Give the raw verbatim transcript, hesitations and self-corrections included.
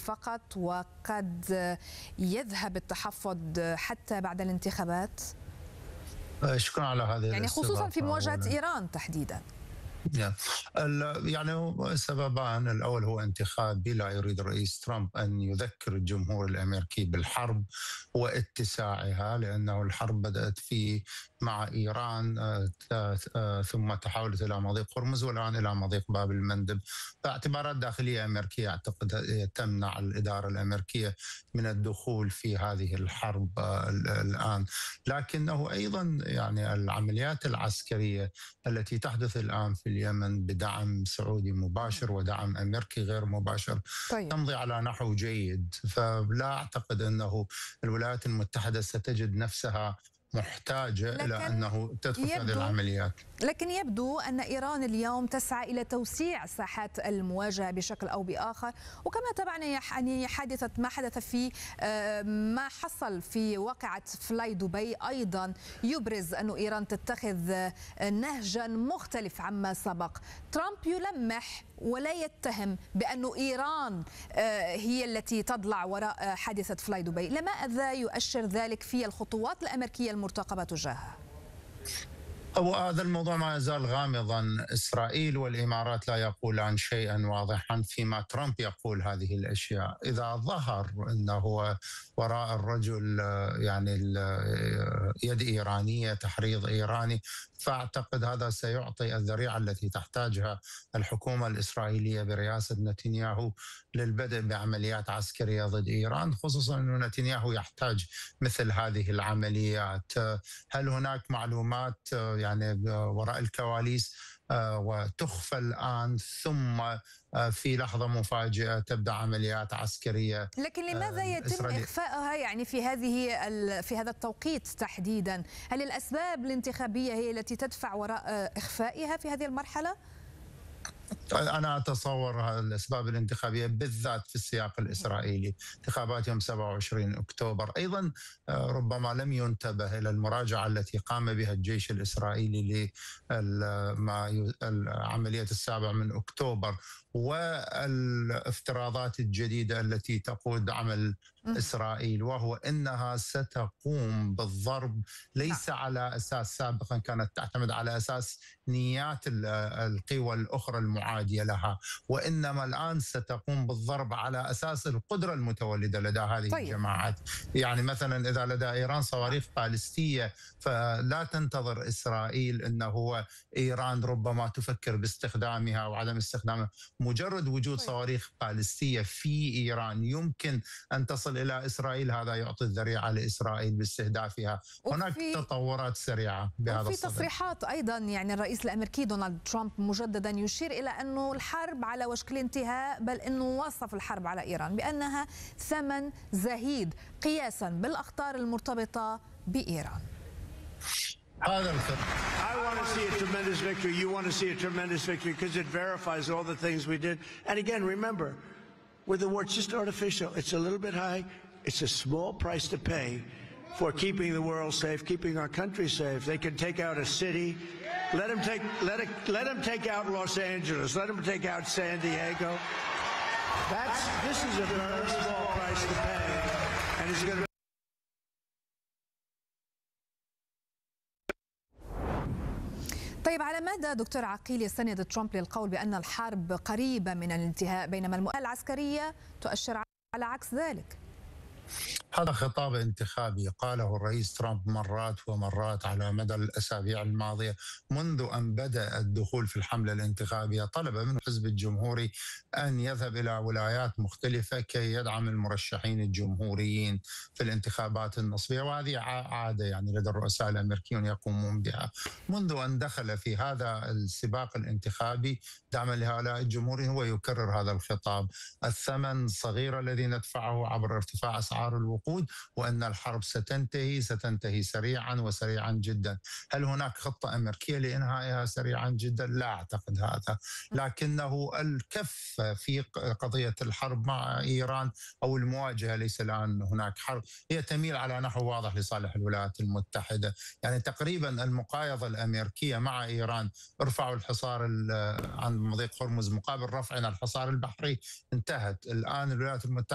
فقط وقد يذهب التحفظ حتى بعد الانتخابات؟ شكرا على هذه يعني خصوصا في مواجهة إيران تحديدا. يعني سببان، الأول هو انتخابي، لا يريد الرئيس ترامب أن يذكر الجمهور الأمريكي بالحرب واتساعها، لأنه الحرب بدأت في مع إيران ثم تحولت إلى مضيق هرمز والآن إلى مضيق باب المندب. فاعتبارات داخلية أمريكية أعتقد تمنع الإدارة الأمريكية من الدخول في هذه الحرب الآن. لكنه أيضا يعني العمليات العسكرية التي تحدث الآن في اليمن بدعم سعودي مباشر ودعم أمريكي غير مباشر طيب. تمضي على نحو جيد، فلا أعتقد أنه الولايات المتحدة ستجد نفسها محتاجة إلى أنه تدخل في هذه العمليات. لكن يبدو أن إيران اليوم تسعى إلى توسيع ساحات المواجهة بشكل أو بآخر، وكما طبعا يعني حادثة ما حدث في ما حصل في واقعة فلاي دبي أيضا يبرز أن إيران تتخذ نهجا مختلف عما سبق. ترامب يلمح ولا يتهم بأن إيران هي التي تضلع وراء حادثة فلاي دبي. لماذا يؤشر ذلك في الخطوات الأمريكية المرتقبة تجاهها؟ هذا الموضوع ما يزال غامضا. إسرائيل والإمارات لا يقولان شيئا واضحا، فيما ترامب يقول هذه الأشياء. إذا ظهر أنه وراء الرجل يعني يد إيرانية، تحريض إيراني، فأعتقد هذا سيعطي الذريعة التي تحتاجها الحكومة الإسرائيلية برئاسة نتنياهو للبدء بعمليات عسكرية ضد إيران، خصوصا أن نتنياهو يحتاج مثل هذه العمليات. هل هناك معلومات يعني وراء الكواليس وتخفى الآن ثم في لحظة مفاجئة تبدأ عمليات عسكرية؟ لكن لماذا يتم إسرائيل إخفائها يعني في هذه في هذا التوقيت تحديدا؟ هل الأسباب الانتخابية هي التي تدفع وراء إخفائها في هذه المرحلة؟ أنا أتصور الأسباب الانتخابية بالذات في السياق الإسرائيلي، انتخابات يوم سبعة وعشرين أكتوبر. أيضا ربما لم ينتبه إلى المراجعة التي قام بها الجيش الإسرائيلي لعملية السابع من أكتوبر والافتراضات الجديدة التي تقود عمل إسرائيل، وهو أنها ستقوم بالضرب ليس على أساس سابقا كانت تعتمد على أساس نيات القوى الأخرى المعادية لها، وإنما الآن ستقوم بالضرب على أساس القدرة المتولدة لدى هذه طيب. الجماعات. يعني مثلا إذا لدى إيران صواريخ باليستية، فلا تنتظر إسرائيل أنه هو إيران ربما تفكر باستخدامها أو عدم استخدامها. مجرد وجود طيب. صواريخ باليستية في إيران يمكن أن تصل إلى إسرائيل، هذا يعطي الذريعة لإسرائيل باستهدافها. هناك تطورات سريعة بهذا الصدد. في تصريحات أيضا يعني الرئيس الأمريكي دونالد ترامب مجددا يشير إلى أنه الحرب على وشك الانتهاء، بل أنه وصف الحرب على إيران بأنها ثمن زهيد قياسا بالأخطار المرتبطة بإيران. هذا الخط. I want to see a tremendous victory. You want to see a tremendous victory because it verifies all the things we did. And again, remember, with the war, it's just artificial. It's a little bit high. It's a small price to pay for keeping the world safe, keeping our country safe. They can take out a city. Let them take let it let them take out Los Angeles. Let them take out San Diego. That's this is a very small price to pay, and it's going to. طيب، على ماذا دكتور عقيل يستند ترامب للقول بأن الحرب قريبة من الانتهاء بينما المؤامرة العسكرية تؤشر على عكس ذلك؟ هذا خطاب انتخابي قاله الرئيس ترامب مرات ومرات على مدى الأسابيع الماضية منذ أن بدأ الدخول في الحملة الانتخابية. طلب من الحزب الجمهوري أن يذهب إلى ولايات مختلفة كي يدعم المرشحين الجمهوريين في الانتخابات النصفية، وهذه عادة يعني لدى الرؤساء الأمريكيون يقومون بها. منذ أن دخل في هذا السباق الانتخابي دعما لهؤلاء الجمهوريين هو يكرر هذا الخطاب: الثمن صغير الذي ندفعه عبر ارتفاع أسعار الوقود، وأن الحرب ستنتهي ستنتهي سريعا وسريعا جدا. هل هناك خطة أمريكية لإنهائها سريعا جدا؟ لا أعتقد هذا، لكنه الكف في قضية الحرب مع إيران أو المواجهة. ليس الآن هناك حرب، هي تميل على نحو واضح لصالح الولايات المتحدة. يعني تقريبا المقايضة الأمريكية مع إيران، ارفعوا الحصار عن مضيق هرمز مقابل رفعنا الحصار البحري، انتهت. الآن الولايات المتحدة